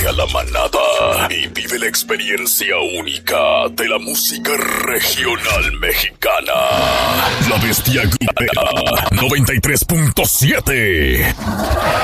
Únete a la manada y vive la experiencia única de la música regional mexicana. La Bestia 93.7.